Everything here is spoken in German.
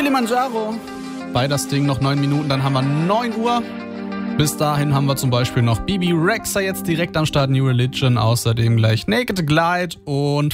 Kilimanjaro. Bei das Ding noch 9 Minuten, dann haben wir 9 Uhr. Bis dahin haben wir zum Beispiel noch Bibi Rexha jetzt direkt am Start, New Religion. Außerdem gleich Naked Glide und